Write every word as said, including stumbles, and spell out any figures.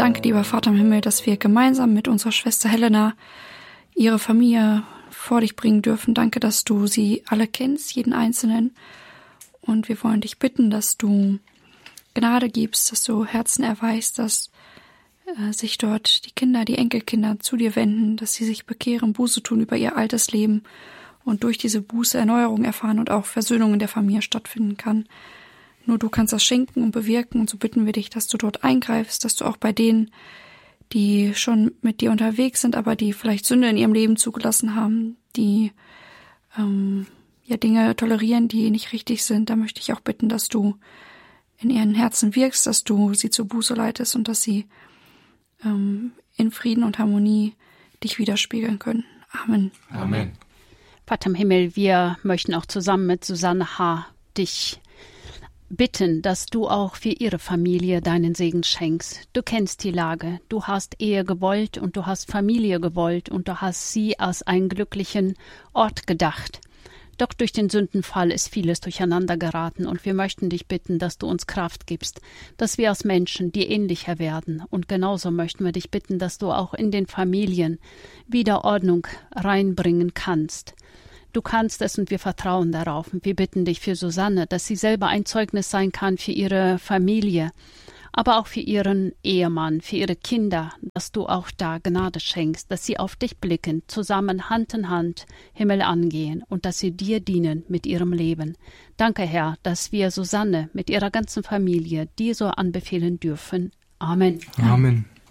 Danke, lieber Vater im Himmel, dass wir gemeinsam mit unserer Schwester Helena ihre Familie vor dich bringen dürfen. Danke, dass du sie alle kennst, jeden Einzelnen. Und wir wollen dich bitten, dass du Gnade gibst, dass du Herzen erweist, dass äh, sich dort die Kinder, die Enkelkinder zu dir wenden, dass sie sich bekehren, Buße tun über ihr altes Leben und durch diese Buße Erneuerung erfahren und auch Versöhnung in der Familie stattfinden kann. Nur du kannst das schenken und bewirken, und so bitten wir dich, dass du dort eingreifst, dass du auch bei denen, die schon mit dir unterwegs sind, aber die vielleicht Sünde in ihrem Leben zugelassen haben, die ähm, ja Dinge tolerieren, die nicht richtig sind, da möchte ich auch bitten, dass du in ihren Herzen wirkst, dass du sie zur Buße leitest und dass sie ähm, in Frieden und Harmonie dich widerspiegeln können. Amen. Amen. Vater im Himmel, wir möchten auch zusammen mit Susanne H. dich bitten, dass du auch für ihre Familie deinen Segen schenkst. Du kennst die Lage. Du hast Ehe gewollt und du hast Familie gewollt und du hast sie als einen glücklichen Ort gedacht. Doch durch den Sündenfall ist vieles durcheinander geraten und wir möchten dich bitten, dass du uns Kraft gibst, dass wir als Menschen dir ähnlicher werden. Und genauso möchten wir dich bitten, dass du auch in den Familien wieder Ordnung reinbringen kannst. Du kannst es und wir vertrauen darauf. Und wir bitten dich für Susanne, dass sie selber ein Zeugnis sein kann für ihre Familie, aber auch für ihren Ehemann, für ihre Kinder, dass du auch da Gnade schenkst, dass sie auf dich blicken, zusammen Hand in Hand Himmel angehen und dass sie dir dienen mit ihrem Leben. Danke, Herr, dass wir Susanne mit ihrer ganzen Familie dir so anbefehlen dürfen. Amen. Amen.